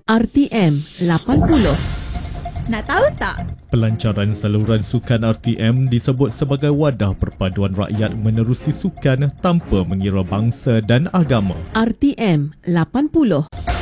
RTM 80. Nak tahu tak? Pelancaran saluran sukan RTM disebut sebagai wadah perpaduan rakyat menerusi sukan tanpa mengira bangsa dan agama. RTM 80.